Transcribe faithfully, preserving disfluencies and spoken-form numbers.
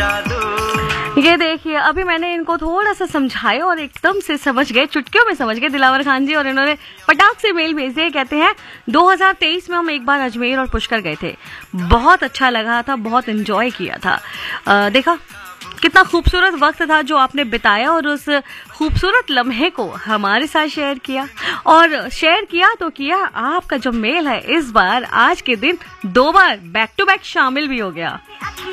ये देखिए, अभी मैंने इनको थोड़ा सा समझाया और एकदम से समझ गए, चुटकियों में समझ गए दिलावर खान जी, और इन्होंने पटाख से मेल भेज दिए। कहते हैं दो हज़ार तेईस में हम एक बार अजमेर और पुष्कर गए थे, बहुत अच्छा लगा था, बहुत एंजॉय किया था। आ, देखा कितना खूबसूरत वक्त था जो आपने बिताया और उस खूबसूरत लम्हे को हमारे साथ शेयर किया, और शेयर किया तो किया, आपका जो मेल है इस बार आज के दिन दो बार बैक टू बैक शामिल भी हो गया।